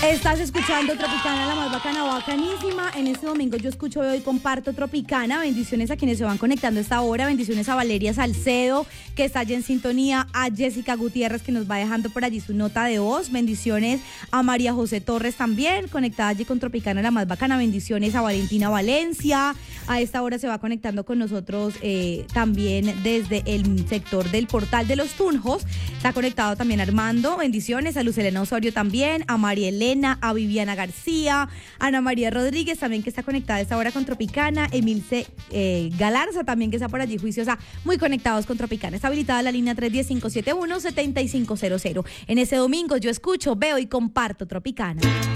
Estás escuchando Tropicana, la más bacana, bacanísima. En este domingo yo escucho, veo y comparto Tropicana. Bendiciones a quienes se van conectando a esta hora. Bendiciones a Valeria Salcedo, que está allí en sintonía. A Jessica Gutiérrez, que nos va dejando por allí su nota de voz. Bendiciones a María José Torres también, conectada allí con Tropicana, la más bacana. Bendiciones a Valentina Valencia. A esta hora se va conectando con nosotros también desde el sector del Portal de los Tunjos. Está conectado también Armando. Bendiciones a Luz Elena Osorio también, a María Elena, a Viviana García, Ana María Rodríguez también, que está conectada a esta hora con Tropicana, Emilce Galarza también, que está por allí juiciosa, muy conectados con Tropicana. Está habilitada la línea 310-571-7500. En ese domingo yo escucho, veo y comparto Tropicana.